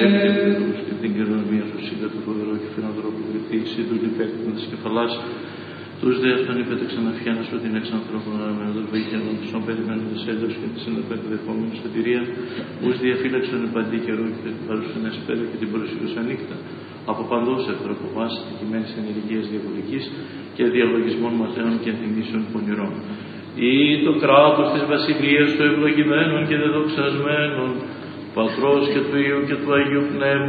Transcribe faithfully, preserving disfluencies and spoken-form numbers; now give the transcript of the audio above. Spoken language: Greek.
Και την κοινωνία σου σίγα του φοβερό και φιλανθρώπου βοηθήσει του λιπέκτην της κεφαλάς τους δε αυτόν είπε τα ξαναφιάνα σου την εξ ανθρώπων αναμένοντας βοήθειαν τους όν περιμένοντας έντος και τη συνοπέτη δεχόμενη σωτηρία ους διαφύλαξον παντή καιρό και την παρούσαν εσπέρα και την προσφύγουσα νύχτα από παντός εχθρό από βάση τυχημένης ενεργείας διαβολικής και διαλογισμών ματέων και ενθυμίσεων πονηρών. Ή το κράτος της βασιλείας του ευλογημένων και δεδοξασμένων Πατρός και του Υιού και του Αγίου Πνεύματος